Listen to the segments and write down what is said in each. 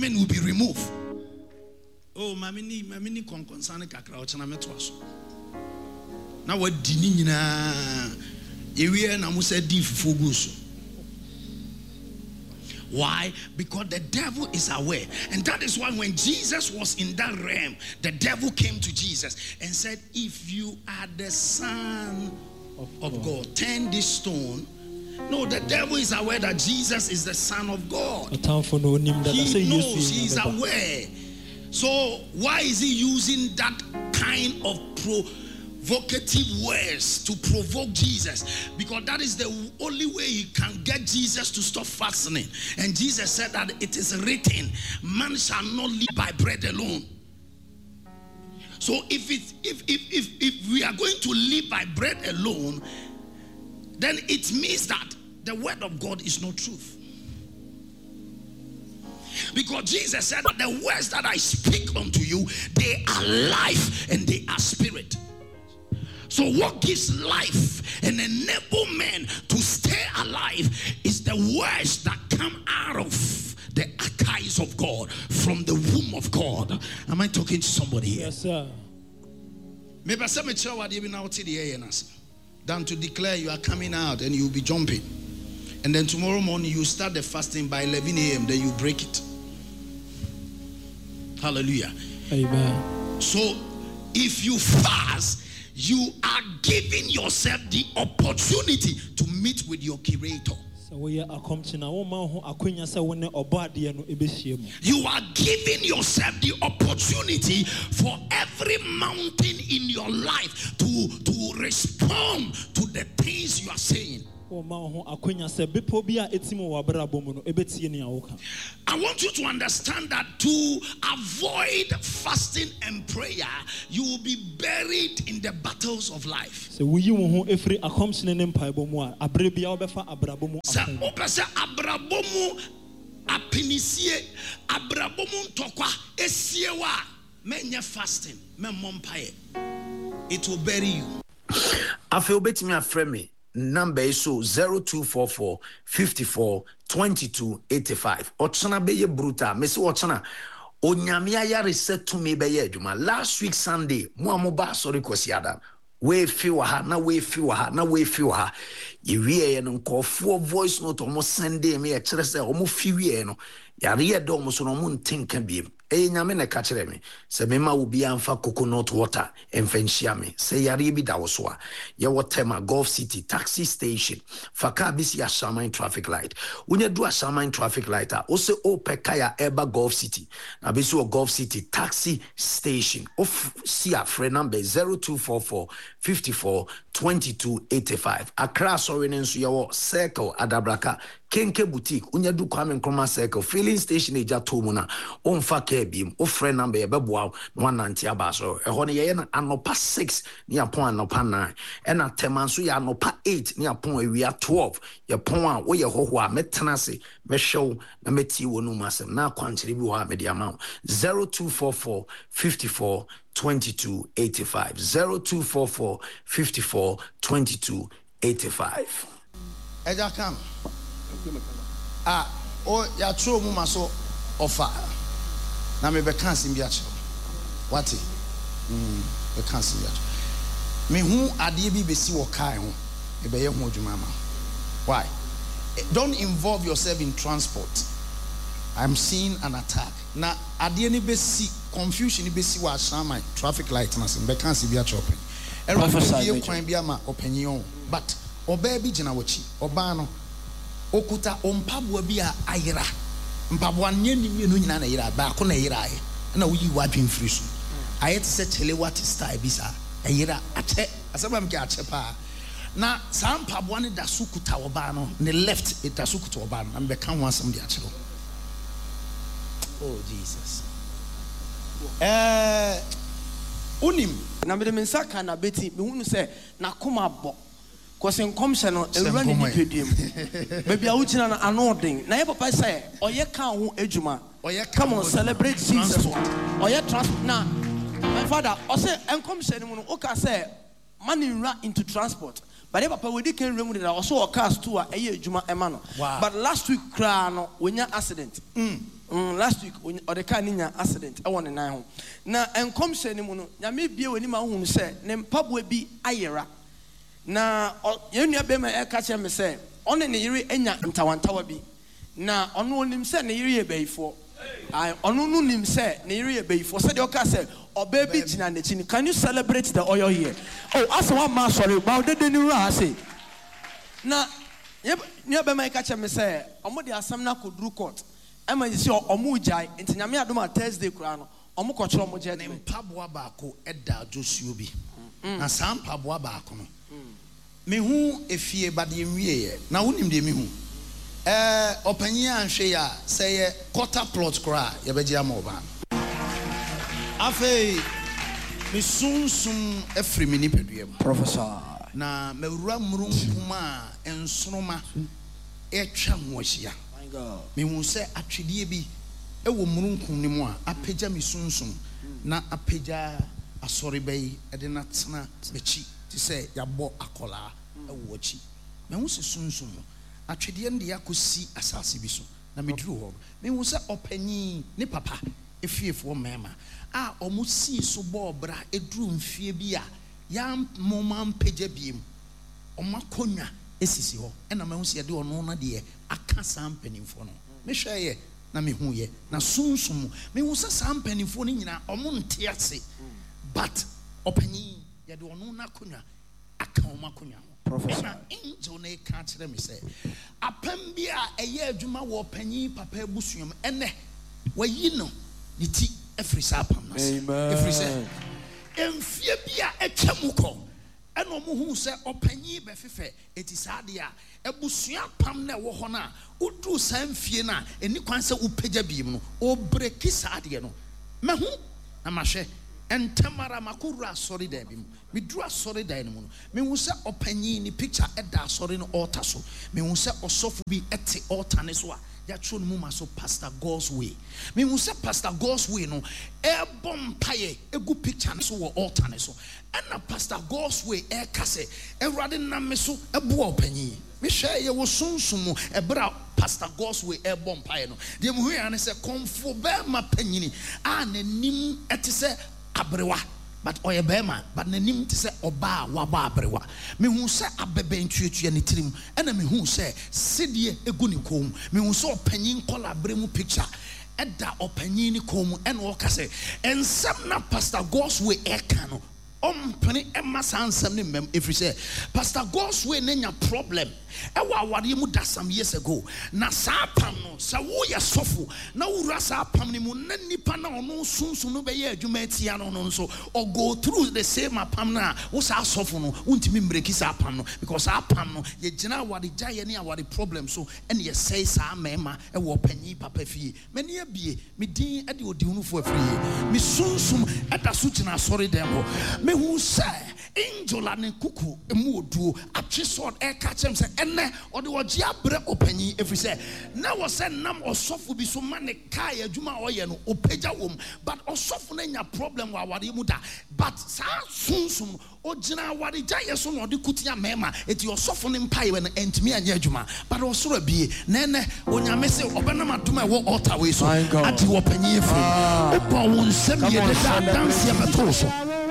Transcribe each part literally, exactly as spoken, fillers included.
enchantment will be removed. Oh, mamini, mamini kon concern kakra ochana metwaso. Na wadini nyina ewie na musa di fufuguso. Why? Because the devil is aware. And that is why when Jesus was in that realm, the devil came to Jesus and said, if you are the Son of, of God, God, turn this stone. No, the devil is aware that Jesus is the Son of God. He knows, he is aware. So why is he using that kind of provocative words to provoke Jesus? Because that is the only way he can get Jesus to stop fasting. And Jesus said that it is written, man shall not live by bread alone. So if it, if, if, if, if we are going to live by bread alone, then it means that the word of God is not truth. Because Jesus said that the words that I speak unto you, they are life and they are spirit. So what gives life and enable men to stay alive is the words that come out of the archives of God, from the womb of God. Am I talking to somebody here? Yes, sir. Maybe some than to declare you are coming out and you'll be jumping. And then tomorrow morning you start the fasting by eleven a.m. Then you break it. Hallelujah. Amen. So if you fast, you are giving yourself the opportunity to meet with your Creator. You are giving yourself the opportunity for every mountain in your life to, to respond to the things you are saying. I want you to understand that to avoid fasting and prayer, you will be buried in the battles of life. Fasting, it will bury you. I feel better me a friend. Number is so zero two four four fifty-four twenty-two eighty-five. Ochana beye bruta. Mesi ochana. Onyamia ya reset to me beye juma. Last week Sunday, mo amoba sorry kwasiada. We feel ha na we feel ha na we feel ha. Yewie no nkofo voice note omo send me a kire se omo fiwie no. Yare do omo so no mo ntenka biem. E nyame na ka kire me. Se me ma obi amfa coconut water emfenhia me. Se yare bi da wo so a. Ye wotema Gulf City taxi station. Faka bisi ya Shaman traffic light. Unye do a Shaman traffic light a. O se o pekaya eba Gulf City. Na bisi o Gulf City taxi station. Of si a friend number zero two four four fifty-four twenty-two eighty-five. Accra sorry nensu yawo Circle Adabraka Kenke Boutique unye du Kwame Nkrumah Circle filling station eja tomuna onfa kebim o friend number ye beboa one ninety abaso e ho ne ye na anopa six ni apon anopa nine e na temanso ya anopa eight ni apon awia twelve ye pon a wo ye hoho a metena se me hwew na meti wonu masem na kwankyere bi ho a me dia ma zero two four four fifty-four twenty-two eighty-five zero two four four fifty-four twenty-two eighty-five. Eja kam ah o ya tro mu maso offer na me be kan sim bia che wati mm be kan sim bia me hu ade bi be si wo kai ho e be ye ho adwuma ma. Why? Don't involve yourself in transport. I'm seeing an attack. Na ade ni be si confusion ni be si wa Shaman traffic light na sim be kan sim bia chopping. Everybody ye kwan bia ma opinion but oba bi gina wachi oba no okuta ompabua bi a ayira mpabua nye ni no nyina na yira ba ko na yira aye na wuyi wadwen free so aye te se chele what style bi sa ayira ache asaba mke ache pa na sa mpabua ne da so kuta oba no ne left it da so kuta oba no be kan ho asam di ache. Oh Jesus. Eh unim na me de mensa kana beti me hunu se na koma bo because in commission no ewura ni pediem baby a wuchina na anoding na ye papa say oye kan ho adwuma come on celebrate Jesus oye transport na my father o say en commission mu no o ka say money run into transport but papa we di can remove that also cast to a ejuma emano but last week cra no we nya accident mm. Mm, last week or the car ninya accident I want nine home na enkomse ni mu no nyame bie wani ma hu se ne mpabwe bi ayera na yenua be ma e ka che me se one ne yiri enya ntawantawa bi na ono onim se ne yiri e beifo I ono no nim se ne yiri e beifo se de o ka se oba bi gina ne chi. Can you celebrate the oil here? Oh, as one man sorry about the new ra say na yenua be ma e ka che me se omo de asam na kodru court Emma is your omujai, and Tinyami Aduma Thursday crown, Omukocho Moja, name Pabwa Bako, Edda Josubi, and Sam Pabwa Bako. Me who if ye but the me, now wouldn't be me who. Eh, open ye and share, say a quarter plot cry, Yabeja Moba. Afe, me soon soon a free mini pedium. Professor. Na me ram room puma and sonoma, a cham was ya. Me who say atwedie bi e wo murunkum ni mu a apagya me sunsum na apagya asori bai e de na tena mechi ti say yabo akola e wo chi me hu se sunsum atwedie nde yakosi asase bi so na me duru ho me hu se opanyi ni papa efiefo mema a omusi so bo bra eduru mfie bi a ya moma mpagya biem omakonwa esisi ho e na me hu se ye de ono na de aka sampanimfo no me hwɛ ye na me hu ye na sunsum me hu sa sampanimfo no nyina ɔmo nte ase but ɔpanyin ye de ɔno na konwa aka ɔmo akonwa ho na angel na ka kyerɛ me sɛ apam bi a ɛyɛ adwuma wɔ ɔpanyin papa abusuam ɛnɛ wayi no ne ti ɛfiri sa apam no ase ɛfiri sɛ emfie bi a ɛtwa mu kɔ ɛna ɔmo hu sɛ ɔpanyin bɛfefɛ eti saa de a ebusua pam na ɛwɔ hɔ na udu san fie na eni kwan sɛ upagya biem no o breki saa de no mehu na mahwɛ entamara makura asɔre dan bi mu meduru asɔre dan no mu no mehu sɛ ɔpanyin ni picture ɛda asɔre no altar so mehu sɛ ɔsɔfo bi ɛte altar ne so a yɛatwerɛ no mu ma so Pastor God's Way mehu sɛ Pastor God's Way no ɛbɔ mpaeɛ egu picture ne so wɔ altar ne so ɛna Pastor God's Way ɛka sɛ ɛwurade nam me so ɛboa ɔpanyin me hwɛ yɛ wɔ sunsum mu ɛbra Pastor God's Way ɛbɔ mpaeɛ no deɛ mu hu yɛ ne sɛ kɔmfo bɛɛma panyini a n'anim ɛte sɛ abrewa but oye bema but nanim te se oba waba abrewa me hu se abebe ntuatua ne tirim ena me hu se sedie egu ne kom me hu se opanyin kola abre mu picture eda opanyin ne kom ena o ka se ensem na Pastor God's Way eka no ompene ema sansem ne mem efri se Pastor God's Way nenya problem ewa awade mu da some years ago na saa pam no sa wo ye sofo na wura saa pam ne mu na nipa na ono sunsun no be ye adwuma atia no no so or go through the same pam na wo saa sofo no untimi mbreki saa pam no because saa pam no ye gina awade gyaye ne awade problem so ene ye say saa mema e wo panyi papa fie meni abie me din e de odi hunufo afrie me sunsun e da so gina sori dem ho me hu say angel ane kuku emu oduo atwesod e ka chem say ene ode oje abre opanyi every say na wo say nam osofo bi so mane kai adwuma oye no opagya wom but osofo na nya problem wa awade mu da but sa sunsum ogina awade gyaye so no de kutia mema eti osofo ne mpai we no entimi anya adwuma but osoro bie na ene onyame se obenam adoma e wo altar we so ati wo panyi efri opa won sem ye de da dance ya betoso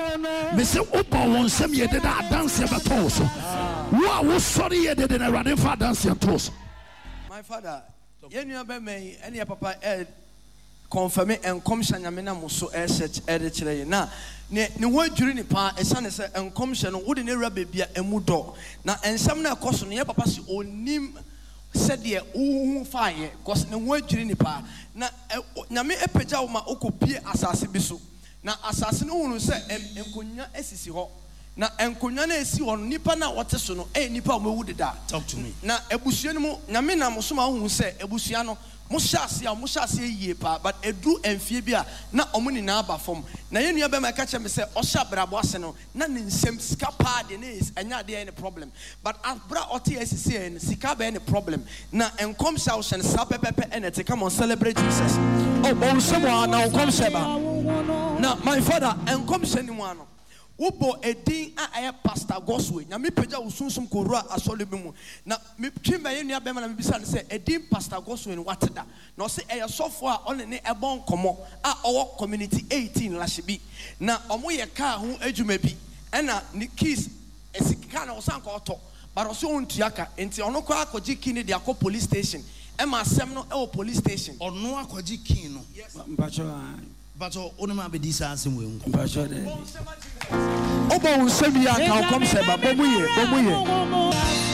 me se opa won sem ye de da dance ya betoso wo wo sorry ye de na running for dance ya betoso. My father yenu be me ene ya papa eh confirm and commission nyame na mo so eh search eh de kire ye na ne ne ho adwiri ni pa esane se enkomhye no wo de ne wura bebia emu do na ensam na ekoso no ye papa si onim said ye uhu fire cause ne ho adwiri ni pa na nyame epagya wo ma okopie asase bi so na asase no hunu se enkonya esisi ho na enkonya na esi ho nipa na wote so no eh nipa mo wu deda talk to me na ebusua no mu nyame na mo so ma hunu se ebusua no mo hyase a mo hyase yie pa but edu emfie bi a na omo ni na aba fom na ye nua be ma ka kyeme se o hya brabo ase no na ne nsem sika pa de ne anya de any problem but abra oti asisi en sika be any problem na enkom sha wo hye sa pepepe enete come on celebrate Jesus oh bo nsem wa na enkom sha ba na my father enkom hye ni mu ano wobo edin a aye Pastor Goswe na me pagya usunsum korua asole bi mu na me twimba ye nua bema na me bisa ne se edin Pastor Goswe ne wateda na o se eye sofo a one ne ebon komo a owo community eighteen lahyebi na omo ye ka ho adwuma bi ena ni keys esika na osan ko to but o se ontuaka enti ono ko akoji key ne de akọ police station e ma asem no e wo police station ono akoji key no mpacho but ono ma be di sa asem we nko mpacho de obo unsemi ya ka kom se ba bomu ye bomu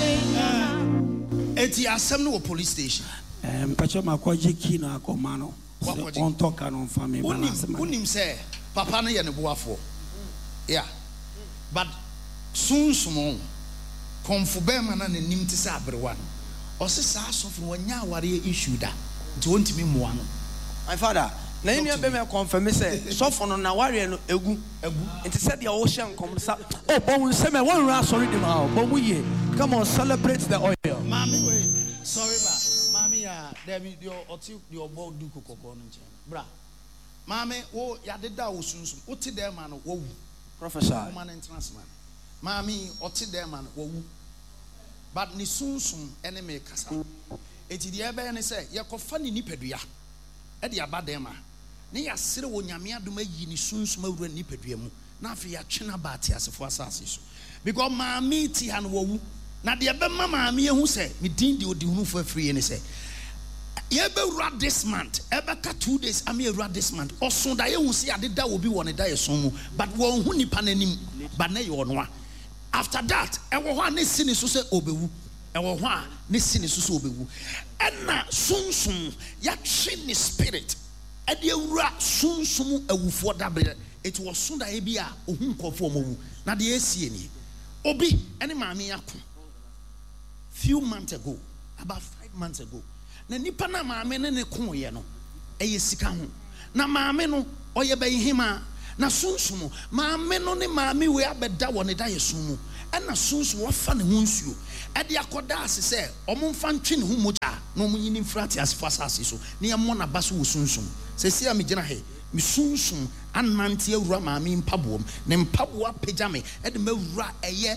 ye eti asem no wo police station eh mpacho makoji key no akoma no on talk no family balance man unim say papa no ye ne boafo yeah but soon sumo konfo be ma na nanim ti se abrewa no o se sa asofo wanya aware issue da nti wontimi moa no my father na yin be me confirm say sofo no na ware no egu egu nti said ya wo hye nkom sa oh bon say me won ra sorry dem ha bon mu ye come on celebrate the oil mami we sorry ba mami ya there be your oti your bow du kokoko no nche bra mami wo ya deda wo sunsun oti dem ma no wo wu professor man entrance man mami oti dem ma no wo wu but ni sunsun ene me kasa eti de ebe ne say ye kofa ni nipadua e de aba dem ma ne ya sere wo nyame adom ayi ni sunsun awura nipadua mu na afi ya twena ba ate asefo asase so because mami ti han wo wu na de ebe ma mami ehu say me din de odi hunu for free ne say ye be wura this month ebe ka two days am ye wura this month oso da ye hu say ade da obi won da ye son mu but wo hu nipa nanim but na ye ono after that e wo ho a ne sini so say obewu e wo ho a ne sini so say obewu ena sunsun ya twe ni spirit e de wura sunsun awufo dabre it was soon that e bia ohun kofo omowu na de esie ni obi ene maami yakko few months ago about five months ago na nipa na maame ne ne ko ye no eye sika ho na maame no oye be hima na sunsun maame no ne maame we abeda wo ne da yesun mu ena sunsun wo fa ne ho nsuo e de akoda ase se omo mfa ntwe ne ho moja na omo yini mfrati asefo asase so ne yemo na baso wo sunsun se sia me gina he me sunsun anante awura maame mpaboom ne mpabo apagya me e de mawura eye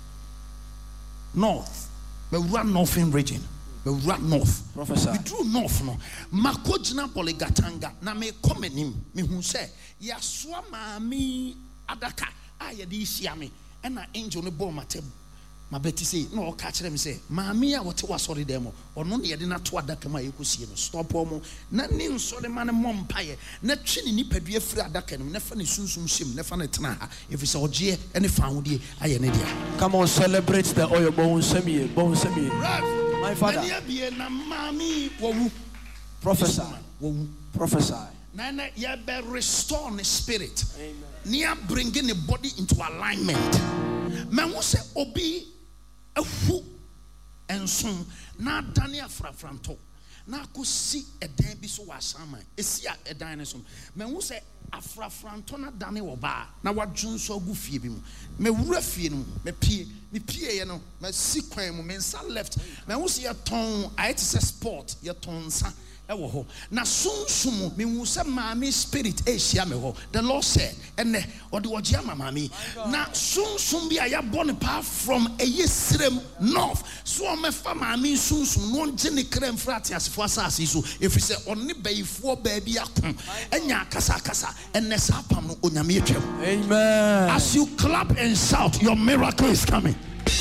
north mawura northern region mawura north professor we drew north no makojina poligatanga na me komenim me hu se ya soa maame adaka a ye de hia me e na angel ne bo matem ma beti say no o ka kire me say maame a wote wasori dem ono ne ye de na to adaka ma yekosie no stop omo na ni nsole ma ne mom paye na twe ni nipadua firi adaka no na fa ne sunsum hyem na fa ne tena ha if so ogie ene fa hodie aye ne dia come on celebrate the oil bon semi bon semi my father na bie na maame wo wu professor wo wu professor na na ye be restore the spirit amen near bringing the body into alignment man who say obi afu enson na dane afrafranto na akosi edan bi so wasama esi edan ne so man who say afrafranto na dane wo ba na wadwun so agu fie bi mu me wura fie no me pie me pie ye no me si kwan mu me nsa left man who say ton I say sport ye ton sa ewo ho na sunsumu me hu se maami spirit e hia me ho the Lord said ene ode woje ama maami na sunsum bi aya born pa from eye sirem north so o me fa maami sunsum no nje ne krem frati asefo asase so if say oni bayifo ba bia akon enya kasa kasa ene sa pam no onyame etwem amen as you clap and shout your miracle is coming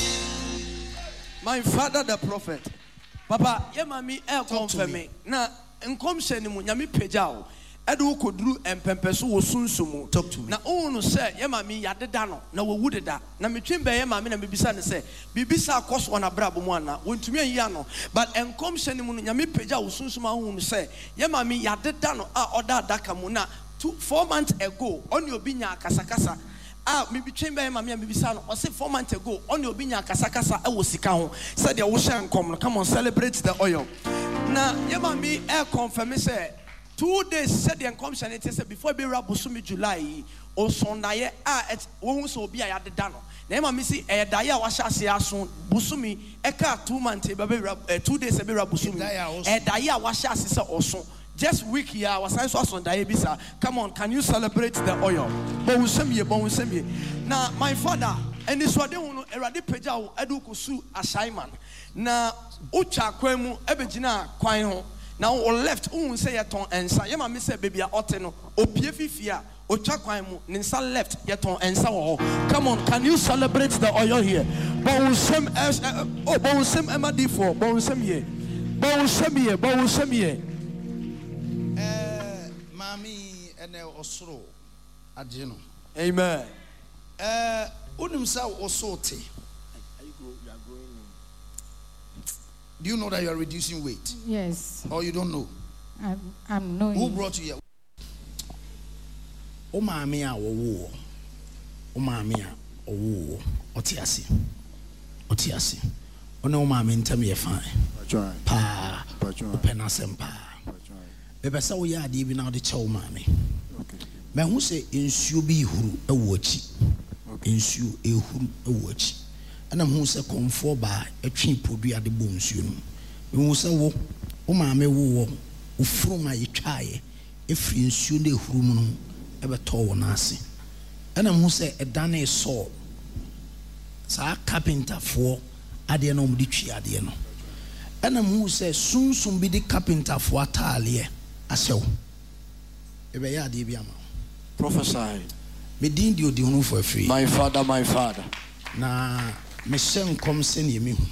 my father the prophet papa ye mami e confirm me na nkomhye ni mu nyame pagyawo e de wokoduru empempeso wo sunsumu talk to me na onu se ye mami yadeda no na wo wudeda na metwem be ye mami na mebisa ne se bibisa akoso na brabo mu ana wontumi ayi no but enkomhye ni mu nyame pagyawo sunsumu ahunu se ye mami yadeda no a oda adaka mu na two four months ago oni obi nya kasakasa ah me between by mama me bisa no o say four months ago on obi nya kasa kasa e wo sika ho said the ocean come come on celebrate the oil na ye mama me e confirm say two days said the consumption it say before be rabosumi July o sondaye ah wo so obi a yadeda no na ye mama see e daye a wa hyase aso busumi e ka two months e be two days e be rabosumi e daye a wa hyase say oso just week here was I saw on Diabisa. Come on, can you celebrate the oil? Bonsemi, bonsemi. Now, my father, and this one, Eradi Peja, Edukusu, Ashaiman. Now, Ucha Kwemu, Ebejina, Kwaino. Now, or left, un say aton and Sayama Missa baby Oteno, O Piefia, O Chakwaimu, Ninsa left, Yaton and so. Come on, can you celebrate the oil here? Bonsem, oh, Bonsem Emadi for Bonsem ye. Bonsem ye, Bonsem ye. Mami and Osro Adjeno. Amen. Uh, Unimsa Osote. Do you know that you are reducing weight? Yes. Or you don't know? I'm, I'm knowing. Who brought you here? O mami a wo. O mami a wo. Otiasi. Otiasi. Ona o mami ntem ye fine. Pa. Open asem pa. Bebe sa wo ya ade bi na de che wo mami. Okay. Me hu se ensuo bi huru e wo achi. Ensuo ehuru e wo achi. Ana hu se komfo ba atwi podua de bo nsuo no. Me hu se wo wo mami wo wo ufuru ma yetwae efri nsuo de ehuru mu no e beto wo na ase. Ana hu se edane so sa carpenter fo ade na omdi twi ade no. Ana hu se sunsun bi de carpenter fo atale asew. Ebe ya ade bi ama. Prophesy. Me din di odi hunu for free. My father, my father. Na me shen kom se ne mi hu.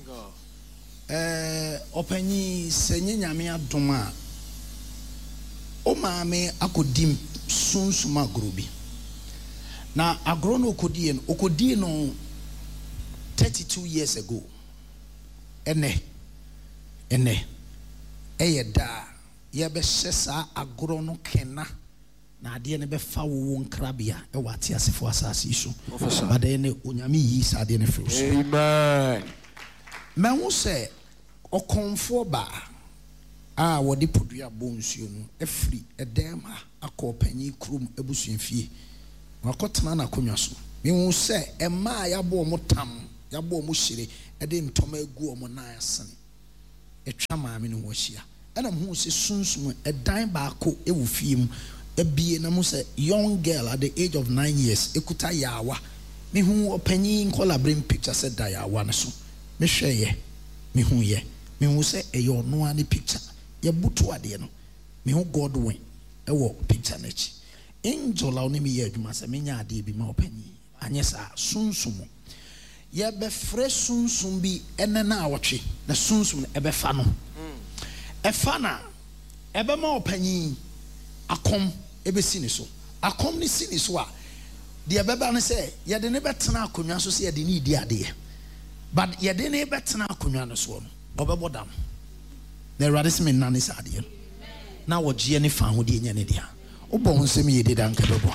Eh opanyi senye nyame adom a o maame akodim sunsuma grobi. Na agro no okodi en okodi no thirty-two years ago. Ene ene eye da ye be hyesa agro no kena na ade ne be fa wo nkrabia e wate asefo asase so but ene onyame yi sa ade ne fro so. Amen. Me hu se okonfo ba a wodi podua bonsuo no efri edem ha akopanyi krum ebusuafie wakotena na konwa so. Me hu se ema ya bo mo tam ya bo mo hire ede ntoma agu omo na asene etwa maame no wohia ana hu se sunsum edan ba ko ewu fiem ebie na mo se young girl at the age of nine years ekuta yawa me hu opanyi nkola bring picture said da yawa na so me hweye me hu ye me hu se eyo no ani picture ye butu ade no me hu Godwin ewo picture na chi angel a me ye adwuma se me nya ade bi ma opanyi anye sa sunsum ye be fresh sunsum bi ene na awotwe na sunsum ebe fa no e fa na ebe ma opanyi akom ebe sini so akom ni sini so a de beba ne se ye de ne betena akonwa so se ye de ne idi ade but ye de ne betena akonwa no so no obebodam na erade se me nane sa ade na wo gye ne fa ho de nya ne dia obo ho se me ye de dan ka bebo.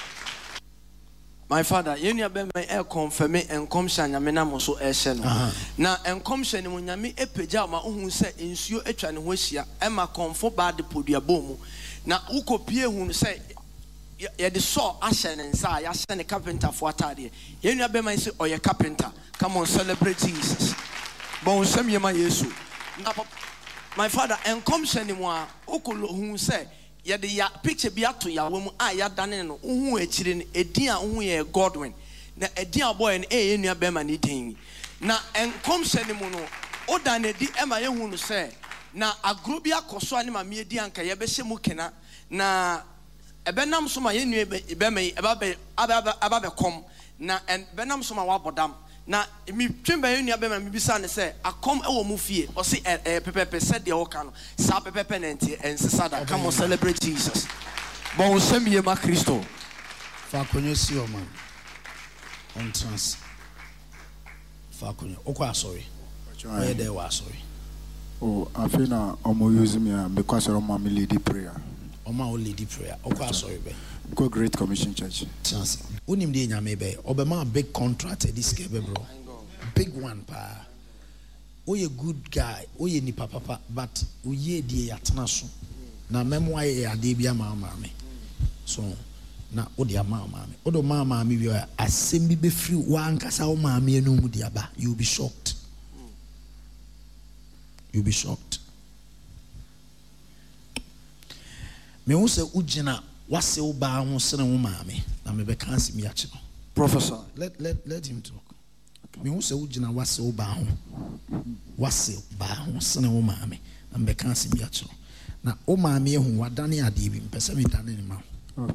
My father, yeni abe me e confirm enkom sha nyame na mo so e hye no. Na enkom hye ne mo nyame epeja ma ohun se ensuo etwa ne ho hia e ma konfo ba de podua bomu. Na ukopie hu se ye de so ahye ne nsa ya hye ne carpenter fo atade. Yeni abe man se oye carpenter. Come on, celebrate Jesus. Bon sem ye ma Yesu. Na my father enkom hye ne mo a ukolo hu se ya de ya picture bi ato ya wo mu a ya dane no hu akire ne edin a hu ye Godwin na edin a boy ne e enua be ma ne din na enkom hye ne mu no o da ne di e ma ye hu no se na agro bi akoso ani ma me edi anka ye be hye mu kena na ebe nam so ma ye nua be me eba be aba be kom na en be nam so ma wa bodam na mi twemba ye nua be ma mi bisa ne se akom e wo mu fie o se pepepe se de o ka no sa pepepe na enti ensesa da. Come on, celebrate Jesus. Bon sem ye ma Kristo fa konyo si o man on trans fa konyo o kwa sorry where there was sorry. Oh, I feel now I'm using me because I'm a lady prayer. I'm a lady prayer. Okay, sorry, be. Go Great Commission Church. Chance. Unim de nyame be. Obema big contract this kebe bro. Big one pa. Oye good guy. Oye ni papa papa. But oye die yatena so. Na memwa ye ade bia ma ma me. So na odi ama ma me. Odo ma ma me wi asem bi be free wa ankasa o ma me enu mu dia ba. You'll be shocked. You'll be shocked. Me who say ujina wase uba ho sene wo maame na me be kan sim ya chi no. Professor, let let let him talk. Me who say ujina wase uba ho wase ba ho sene wo maame na me kan sim ya chi no. Na o maame ehu wadane ade bi mpese me dane ni ma. Okay.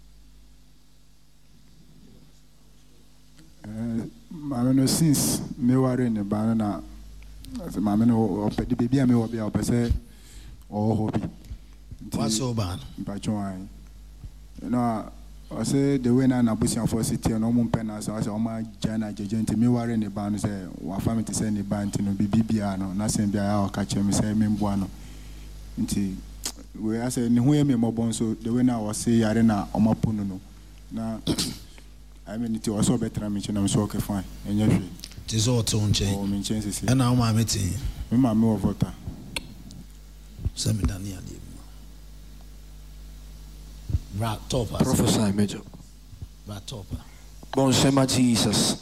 Uh, maame no since me ware ne ba na maame no opedi baby a me wo bia opese o hobby. What's so bad? But you know, I say the way na busia for city no mo pena so I say o ma jana jeje me ware ne ba no say wa family to say ne ba nti no bibi bia no na say bia ya o ka che me say me mboa no nti we I say ne hu ye me mobon so the way na I say yare na o ma punu no na I mean it was so better me na me so okay fine enye hwe tizo to nche o me nche sisi e na o ma meti me ma me wo vota say me dane ade Right top. Prophesy, Major. Right top. Bon Shema Jesus.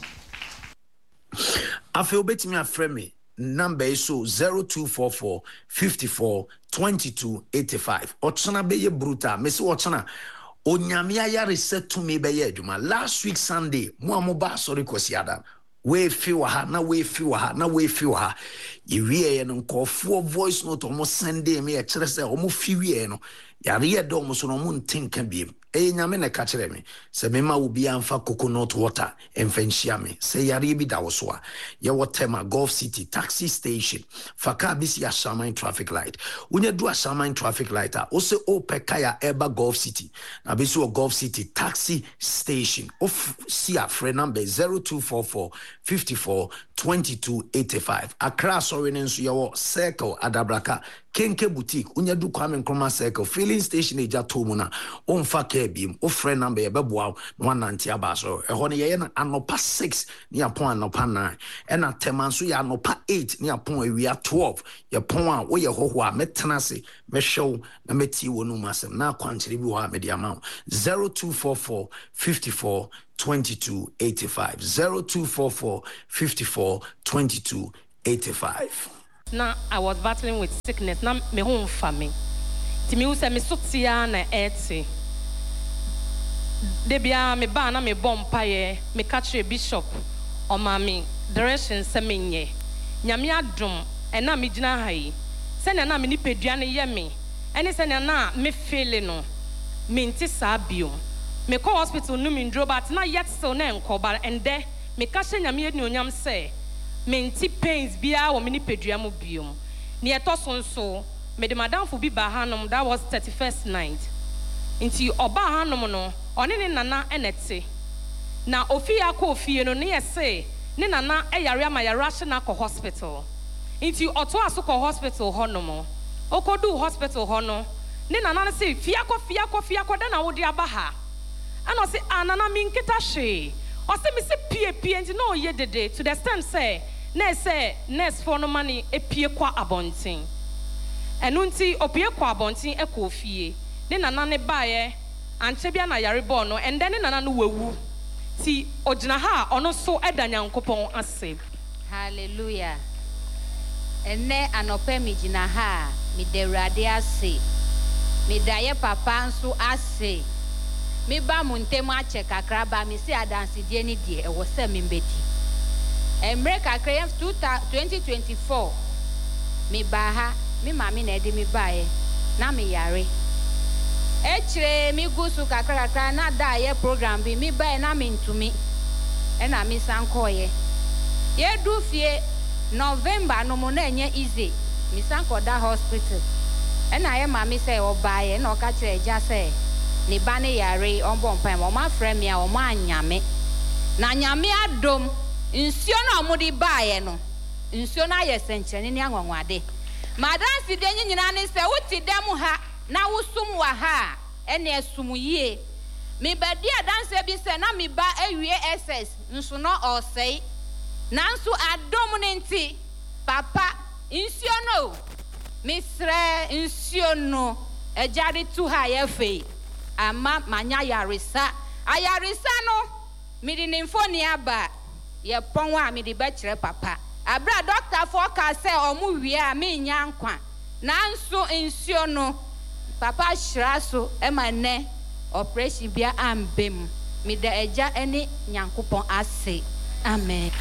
I feel better me a friend me. Number is so zero two four four fifty four twenty two eighty five. Ochana be ye bruta. Mesi ochana. Onyamia ya reset to me be ye juma. Last week Sunday, mo amoba sorry kwasiada. We feel ha na we feel ha na we feel ha. Yewie ye no nkofo voice note omo send me e kire se omo fiwie no. Yare ye do omo so no mo ntenka biem. E nyame na ka kire me. Se me ma obi amfa coconut water emfenhia me. Se yare bi da wo so a. Ye wotema Gulf City taxi station. Faka bisi Ashaman traffic light. Unye do Ashaman traffic light a. Ose o pekaya eba Gulf City. Na bisi o Gulf City taxi station. Of see a friend number zero two four four fifty four twenty two eighty five. Accra sorry nenso yawo Circle Adabraka Kenke Boutique unya du Kwame Nkrumah Circle filling station eja tomu na onfa ka biem o friend number yebeboa one ninety abaso e ho ne ye na anopa six ni apon anopa nine e na temanso ya anopa eight ni apon awia twelve ye pon a wo ye hoho a metena se mehwew na meti wonu masem na kwankire bi ho a media ma zero two four four fifty four twenty two eighty five zero two four four fifty four twenty two eighty five. Now I was battling with sickness. Now me home family. Ti me use me sotia na eti. Debia me ba na me bompa ye me catch a bishop o ma me direction se me nye. Nyame adom e na me gina ha yi. Se na na me nipadua ne ye me. Ene se na na me feel no. Me nti sa biom. Me call hospital no me ndro but na yet still na enkoba and there me ka hye nyame eni onyam say me nti pains bia wo me nipadua mo biom. Ne eto so nso me de madam fo bi ba hanom that was thirty-first night. Nti oba hanom no one ne nana enete. Na ofi akọ ofie no ne yese ne nana eyare ama yare ahye na akọ hospital. Nti oto aso kọ hospital honom. Okodu hospital hono ne nana ne say fiakọ fiakọ fiakọ da na wo de aba ha. Ano say anana minketa hwe. O say me say pie pie nti no ye dede to the extent say na say nurse for no money e pie kwa abontin. Enu nti opie kwa abontin e ko fie. Ne nana ne baaye anche bia na yare bo no and then ne nana no wawu. Ti ogina ha ono so eda Nyankopon ase. Hallelujah. Enne anope mi gina ha mi derade ase. Mi daye papa nso ase. Me ba muntem ache kakra ba mi si adansi die ni die e wo se me mbedi emre kakra yam twenty twenty-four me ba ha me mami na edi me bae na me yare e kire mi gusu kakra kakra na da ye program bi me bae na me ntumi e na me sanko ye ye du fie November no mo na enye easy me sanko da hospital e na ye mami say o bae na o ka kire eja say ni bane yare on bon pam o ma frem ya o ma anyame na nyame adom nsio na omudi baaye no nsio na yesenkyene ni anwanwade madansi de nyina ne se wuti dem ha na wusum wa ha ene asum yie me badi adanse bi se na me ba awie ss nso no osei nanso adom ne nti papa nsio no misre nsio no ejari tu ha ye fe ama manya yarisa ayarisa no midi nimfoni aba ye pon wa midi ba kire papa abra doctor for ka say omu wie a me nya nkwa nanso nsio no papa shraso ema ne operation bia ambem me da eja ene nyankopon ase amen.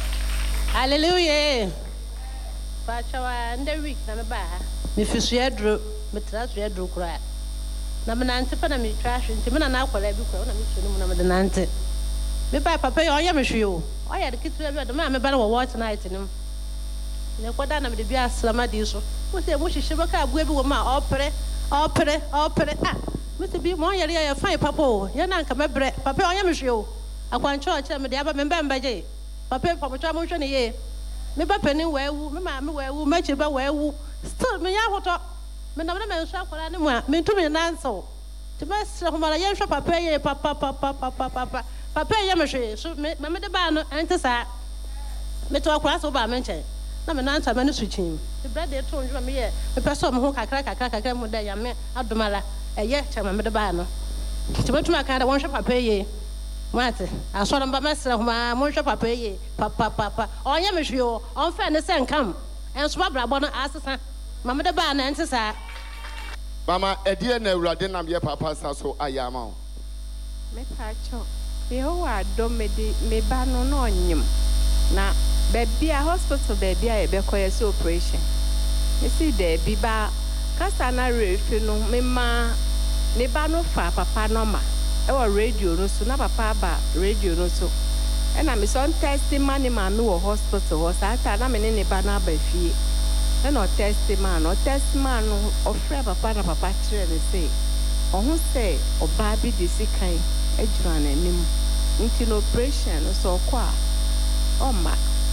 Hallelujah. Pachawa and week na ba me fisu edro me trasu edro kura na me nante pa na me trash nti me na na akwala bi kura na me sunu mu na me de nante me pa papa yo ya me hwe o o ya de kitu bi de ma me ba na wo tonight nim ne kwada na me de bi aslama di so mo se mo hihye baka abu bi wo ma opre opre opre ah me se bi mo ya ya fine papa o ya na nka me bre papa yo ya me hwe o akwancho o kire me de aba me mba mba je papa papa twa mo hwe ne ye me ba pani wewu me ma me wewu me chi ba wewu still me ya hoto me na me nso akwara ne mu a me ntumi nanso ti ba sira ko mara ye hwe papa ye papa papa papa papa papa ye me hwe so me me de ba no ente sa me to akwara so ba me nche na me nansa me no suchim ti brother to njo me ye me pese mo ho kakra kakra kakra mu da ya me adomala eye che me de ba no ti ba tuma ka da won hwe papa ye Mate, I saw them by myself, my Monsha Papa, Papa, Papa, or Yamishio, on fairness and come, and swabber bonnet assassin, Mamma the Ban and Tessa. Mamma, a dear no, Radinam, your papa, so I am on. Me pacho, me ho a dome me ban on him. Now, baby, a hospital, baby, I be quiet operation. You see, there be ba, Cassana Rifino, me ma, me bano fa, papa no ma. Our radio no so na papa ba radio no so e na me son testimony man no hospital was ata na me ne ba na ba fie e no testimony no testimony no ofre papa na papa kire ne say ohun say oba bi de sikan adwura na nim nti no operation no so kwa o ma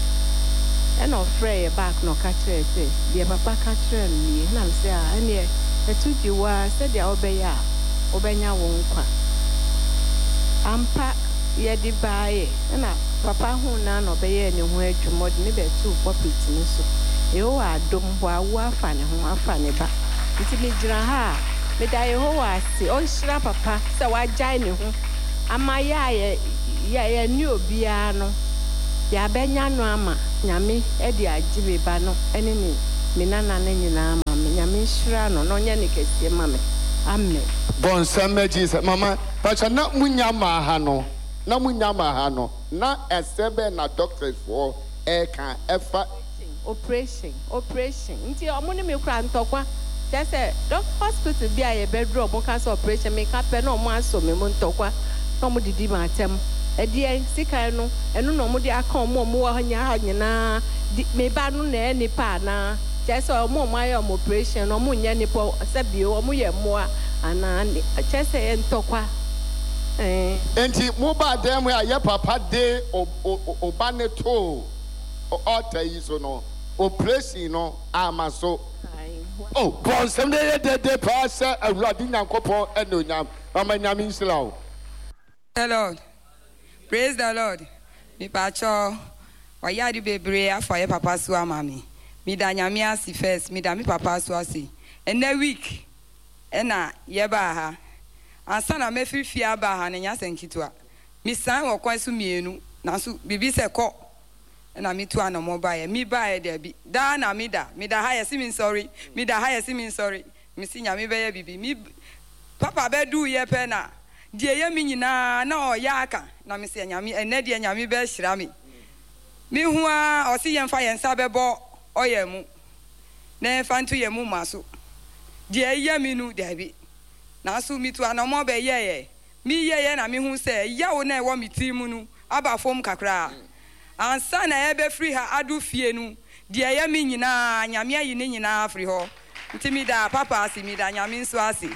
e no ofre e back no ka kire say de papa ka kire ni na me say ah ene e tuji wa say de obeya obenya wo nkwa ampa ye di bae na papa hu na no be ye ne ho adwumod ne be tu popit ne so e o adom bo awu afa ne ho afa ne ba nti me gira ha me da ye ho ase o hira papa se wa jai ne ho ama ya ye ye ni obia no ya benya no ama nyame e di agibe ba no ene ni me nana ne nyina ama me nyame hira no no nya ne kese ma me amen. Bon summer Jesus, Mama, but na munyama hano, na munyama hano, na esebe na doctors for air can ever operation, operation. Nti omuni me kura ntokwa. Just say doc hospital bi aye bedroom mo can operation me ka pe na omo aso me mo ntokwa. Na omo didi ma atem. E die sika no, eno na omo di aka omo omo wa nya ha nyina me ba no na eni pa na. Just omo omo aye omo operation, omo nya ni po sebio omo ye moa. Anani chese entokwa eh enti muba dem ya ye papa de obane to o tayi so no operation no amaso oh bon sem de de de pass awurade nyankopon enonyam amanyam insla. Hello, praise the Lord. Mi pacho wayadi bebre afa ye papa so amami mi da nyame asi first mi da mi papa so asi and that week ena yeba ha ansa na mefifia ba ha na nya senkitwa mi san wo kwan so mienu na so bibi se ko na mi tu anomo ba ye mi ba ye de bi da na mi da mi da ha ye si mi sorry mi da ha ye si mi sorry mi si nya mi be ye bibi mi papa be du ye pe na de ye mi nyina na o ya aka na mi se nya mi ene de nya mi be hira mi mi hu a o si ye mfa ye nsa be bo oye mu na fa ntu ye mu maso de ye mi nu dabi na so mi tu anomo be ye ye mi ye ye na mi hu se ya wo na e wo mi ti mu nu aba fom kakra ansa na e be free ha adu fie nu de ye mi nyina nyame ayi ni nyina free ho nti mi da papa asi mi da nyame nso asi.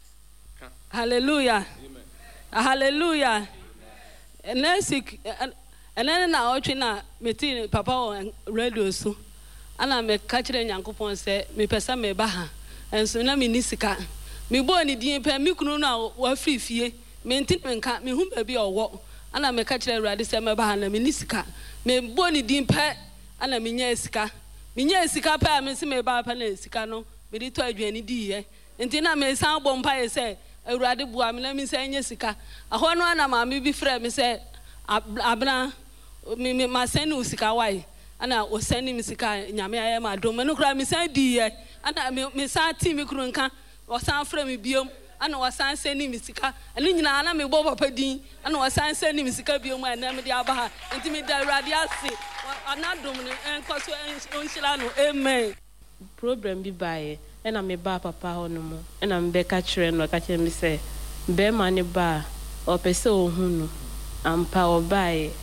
Hallelujah. Amen. Hallelujah. Enesic enene na otwe na meti papa on radio so ana me ka kire nyankopon se me pesa me ba ha enso na me nisika me bo ni din pe me kunu na wa free fie me ntin me nka me hu ba bi owo ana me ka kire awurade se me ba ha na me nisika me bo ni din pe ana me nya sika me nya sika pe me se me ba pa na sika no me di to adwani di ye ntin na me san bo mpa ye se awurade bua me na me se nya sika aho no ana ma me bi frɛ me se abna me me ma send usika wai ana o send me sika nyame aye ma do me no kra me san di ye ana me me san ti me kru nka wasan frɛ me biom ana wasan sɛ ni misika ɛne nyinaa na me bɔ papa din ana wasan sɛ ni misika biom ana me de aba ha nti me da Awurade ase anadom ne enko so onhyira no amen. Problem bi bae ɛna me ba papa hɔ no mo ɛna me bɛka kyerɛ no ka kyerɛ me sɛ bɛrima ne ba ɔpɛ sɛ ohu no ampa ɔbae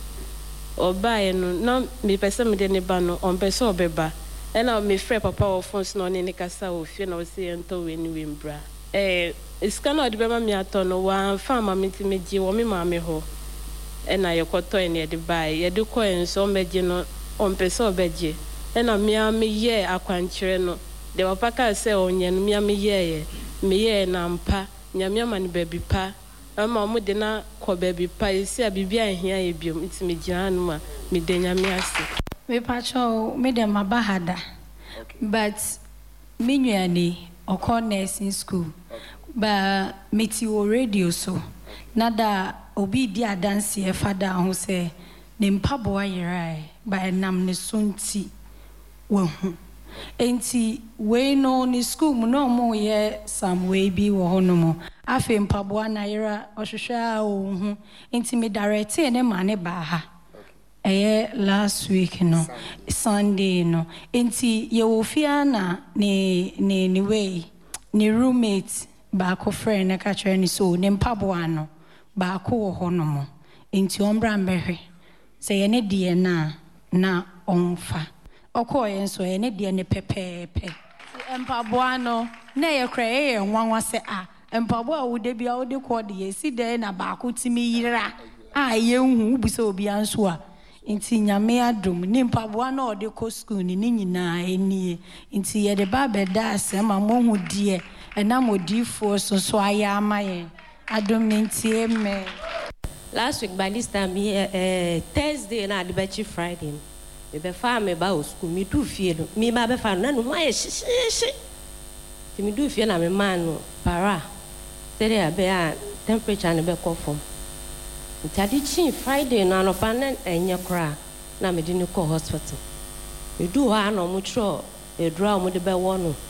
ɔbae no na me pɛ sɛ me de ne ba no ɔmpɛ sɛ ɔbɛba ɛna me frɛ papa wɔ phone so na ɔne ne kasa wɔ fie na ɔsɛ yɛntɔ wɔ ni wembra eh sika na ɔde bɛma me atɔ no wɔamfa ma me ti megye wɔ me maame hɔ ɛna yɛkɔtɔe ne yɛde bae yɛde kɔɛ nso ɔmmɛgye no ɔmpɛ sɛ ɔbɛgye ɛna mmea meyɛ akwankyerɛ no de papa ka sɛ ɔnyɛ no mmea meyɛɛ meyɛɛ na mpa nyame ama ne baabi pa ama ɔmo de na kɔ baabi pa esi a biribi ahia yɛ biom nti megyina no ma mede nyame ase. Me pacho me de mabahada. But me nuane ɔkɔ nursing school. Ba meti wo radio so. Nada obi di adanse fada ho sɛ ne mpaboa yerai ba enam ne sonti wahu. Enti we no ni school mu no mo ye some way bi wo hono mo. Afe mpaboa na yera ɔhwehwɛ a ohu. Enti me direct ne ma ne ba ha. Eh last week no Sunday no enti ye wo fia na ne ne ne way ne roommate ba ko friend na ka kyerɛ ne so ne mpaboa no ba ko wo ho no mo enti ombra mbehwe sɛ ye ne de na na onfa ɔkɔ ye nso ye ne de ne pepepe mpaboa no na ye kra ye nwanwa sɛ a mpaboa wo de bia wo de kɔ de ye si de na ba ko timi yira a ye hu bu sɛ obi anso a inti nyame adom ni mpaboa na ode ko school ni ni nyina enie inti ye de ba beda asema mo hu die ena modifo so so aya amaye adom ni nti eme. Last week by this time uh, Thursday na de bechi Friday me be fa me ba o school me do fie no me ba be fa na no aye hyehyehye ti me do fie na me man no para tere be a temperature ne be kɔ fam. Ntadi chi Friday na no pa na enye kra na me di ne ko hospital. Me do ha na mo tro e dra mo de be wo no.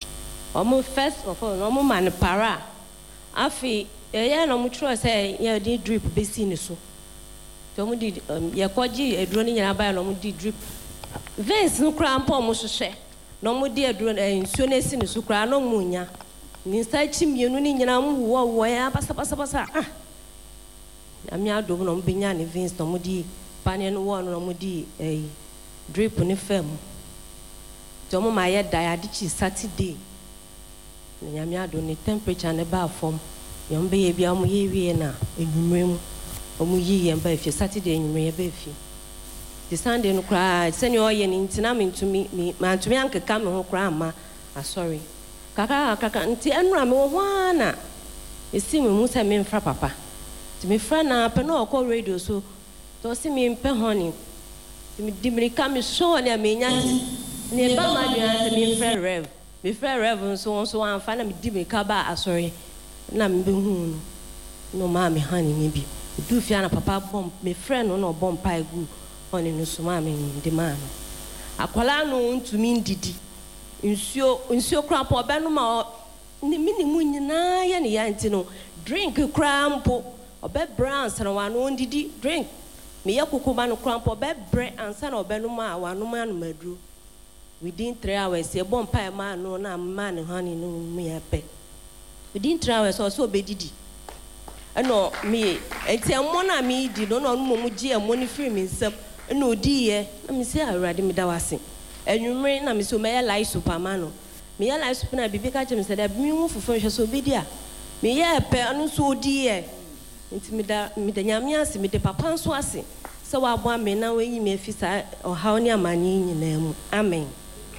Omo first of all no mo man para. Afi e ye na mo tro say ye di drip be si ne so. To mo di ye koji e dro ni nyina ba na mo di drip. Veins no kra mpo mo hwehwe. Na mo di e dro nsuo na si ne so kra na mo nya. Ni sa chi mienu ni nyina mo wo wo ya pasa pasa pasa. Ah. Ami adom no mbenya ne veins no mudi pane no wo no mudi eh drip ne fam to mo ma ye diabetes Saturday na ami adom ne temperature ne ba fom yom be ye bia mo ye wie na enwumrem omo yi ye ba fi Saturday enwumrem ye ba fi the Sunday no kra se ne oye ni ntina me ntumi ma ntumi ankeka me ho kra ma ah sorry kaka kaka nti enura me ho ana esi me mu se me mfra papa to me friend na pe no call radio so to see me pe honey to me dimrika me show na me nya ne ba ma dua me friend rev me friend rev so so an fa na me dimrika ba asori na me be hu no ma me honey ni bi do fia na papa bomb me friend no no bomb pa egu honey no so ma me de ma no akwala no ntumi ndidi nsuo nsuo krampo be no ma ni minimu nyina ya ne ya ntino drink krampo obe brown sana wano ndidi drink me yakukuma no krampo obe bre ansa na obe no ma wano ma no madru within three hours e bon pa ma no na ma ne honey no me yape within three hours so obe didi eno me enti ammo na me di no no mo mo gi ammo ni free me nsam eno odi ye na me se awrade me da wase enwumre na me so me ya lai superman no me ya lai super na bibi ka je me se da mi hu fufun hwe so obe dia me ya pe anu so odi ye nti me da me da nyame ase me de papa nso ase se wa abo ame na we yi me fi sa o haw ni amani nyina mu amen.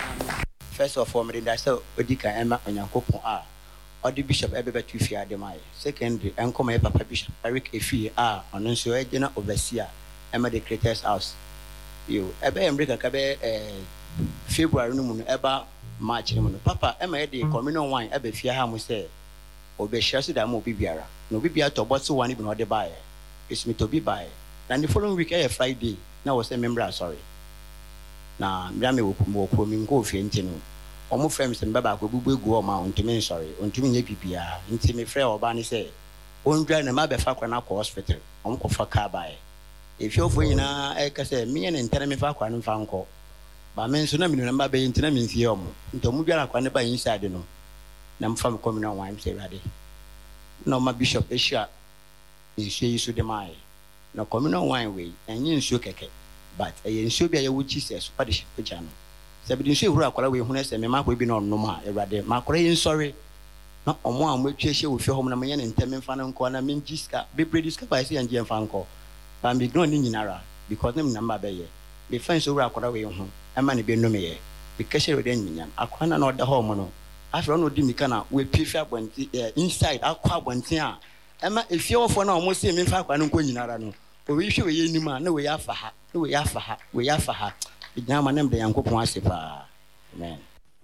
First of all me da so odika ema onyankopon a odi bishop ebebe tu fi ade mai secondary enko my papa bishop Eric Efie a ono nso ejena overseer ema the creators house yo ebe embrika ka be eh February no mu no eba March no mu no papa ema e de communion wine ebe fie ha mu se obehia so da mo bibiara no bibia to bottle one bi no de buy it's me to be buy and the following week eh Friday na was a member sorry na mra me wo ko mi ngo fie ntino omo frame se mbaba ko bubu egu o ma ontimi nsori ontimi nye bibia nti me frɛ oba ne sɛ ondwa na ma be fa kwa na ko hospital omo ko fa ka bae efi ofo nyina e ka sɛ me ne ntana me fa kwa ne fa nko ba me nso na me no ma be ntina me nfie omo nti omo dwa na kwa ne ba inside no na mfa me communal wine say rade na ma bishop ehia nsuo yi so de mai na communal wine we enye nsuo keke but eye nsuo bia ye wo Jesus pa de hyepa no se bi nsuo huru akwara we hunu se me ma ko bi na onnom a erade ma akwara yi nsori na omo a mo atwa hye wo hwe hom na me ye ne ntem mfa no nko na me ngiska be prediska ba se anje mfa nko ba me gno ni nyinara because nem namba be ye be fan so huru akwara we hu ama ne be no me ye be kashe we de nyam akwara na oda ho mo no afro no di mika na we pifia bonti inside akwa bonti a ema efie wofo na omo se me mfa akwara no nko nyinara no o we hwe we ye nim a na we afa ha na we afa ha we afa ha ijama nem de yankopon asepa amen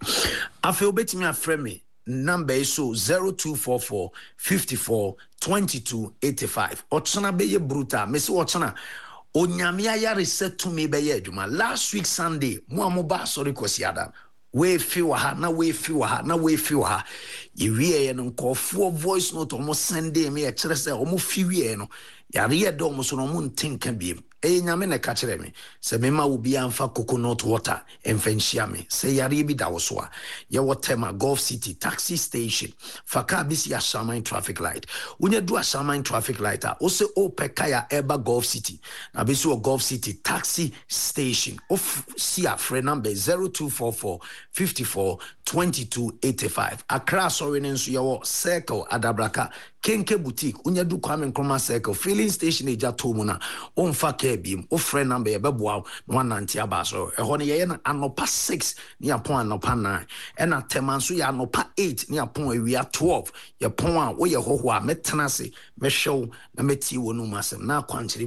afi obetimi afrɛ me number is so zero two four four fifty-four twenty-two eighty-five otsana beye bruta me se otsana onyame ayare setu me beye adwuma last week Sunday mo amoba sorry kosiada we fi wa ha na we fi wa ha na we fi wa ha yewie ye no nkofo voice note omo Sunday me e kire se omo fi wie no yare ye do omo so no mo ntenka biem e nyame ne ka kire me se me ma obi amfa coconut water emfanhia me se yare bi da wo so a ye wotema Gulf City taxi station faka bisi Ashaman traffic light unya du Ashaman traffic light a o se o pekaya eba Gulf City na bisi o Gulf City taxi station of sia free number zero two four four fifty-four twenty-two eighty-five Accra sorry nso ye wo circle Adabraka Kenke boutique unya du Kwame Nkrumah circle filling station eja tomu na onfa ka biem o frɛ number ye beboa one ninety abaso e ho ne ye na anopa six ne apon anopa nine e na temanso ya anopa eight ne apon awia twelve ye pon a wo ye hoho a metena se mehwew na meti wo no masem na kwankyere